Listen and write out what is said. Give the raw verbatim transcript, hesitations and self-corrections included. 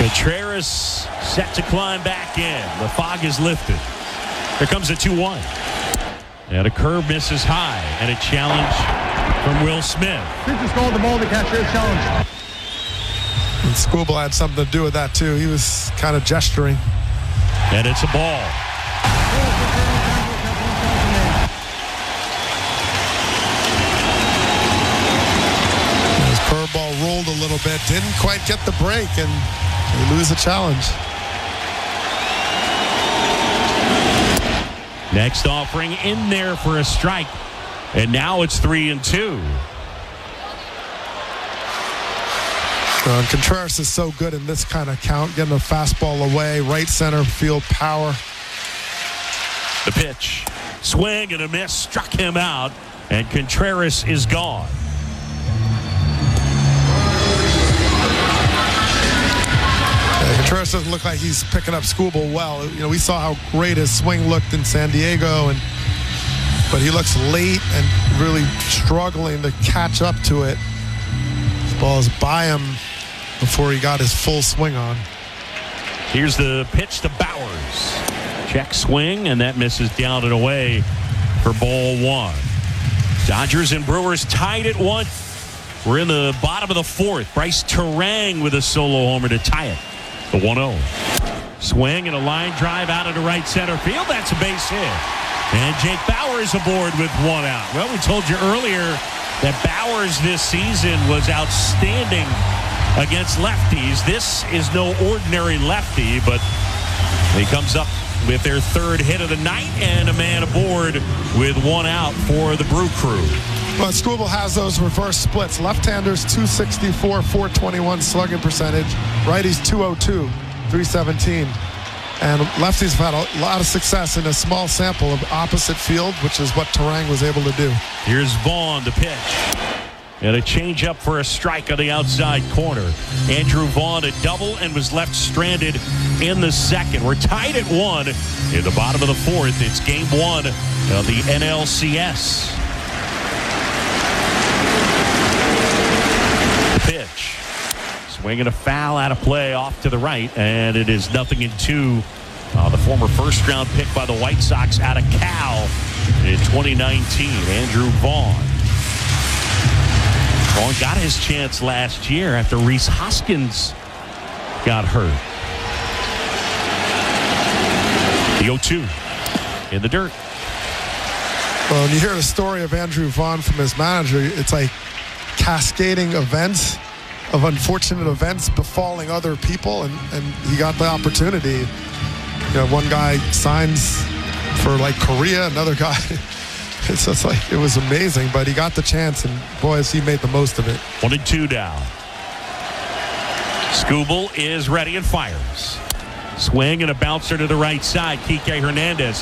Contreras set to climb back in. The fog is lifted. Here comes a two one. And a curve misses high. And a challenge from Will Smith. Just called the ball to catch your challenge. And Skubal had something to do with that too. He was kind of gesturing. And it's a ball. His curveball rolled a little bit. Didn't quite get the break, and they lose the challenge. Next offering in there for a strike. And now it's three and two. Uh, Contreras is so good in this kind of count, getting a fastball away, right center field power. The pitch. Swing and a miss. Struck him out. And Contreras is gone. Yeah, Contreras doesn't look like he's picking up Skubal well. You know, we saw how great his swing looked in San Diego, and but he looks late and really struggling to catch up to it. This ball is by him before he got his full swing on. Here's the pitch to Bowers. Check swing, and that misses down and away for ball one. Dodgers and Brewers tied at one. We're in the bottom of the fourth. Bryce Terang with a solo homer to tie it. The one oh. Swing and a line drive out into right center field. That's a base hit. And Jake Bauers aboard with one out. Well, we told you earlier that Bauers this season was outstanding against lefties. This is no ordinary lefty, but he comes up with their third hit of the night and a man aboard with one out for the Brew Crew. Well, Skubal has those reverse splits. Left-handers two sixty-four, four twenty-one slugging percentage. Righties two oh two, three seventeen. And lefties have had a lot of success in a small sample of opposite field, which is what Terang was able to do. Here's Vaughn to pitch. And a changeup for a strike on the outside corner. Andrew Vaughn a double and was left stranded in the second. We're tied at one in the bottom of the fourth. It's game one of the N L C S. The pitch. Swinging a foul out of play off to the right, and it is nothing in two. Uh, the former first-round pick by the White Sox out of Cal in twenty nineteen, Andrew Vaughn. Vaughn got his chance last year after Rhys Hoskins got hurt. The oh two in the dirt. Well, when you hear the story of Andrew Vaughn from his manager, it's like cascading events of unfortunate events befalling other people, and, and he got the opportunity. You know, one guy signs for like Korea, another guy. It's just like, it was amazing, but he got the chance, and boy, has he made the most of it. One and two down. Skubal is ready and fires. Swing and a bouncer to the right side. Kike Hernandez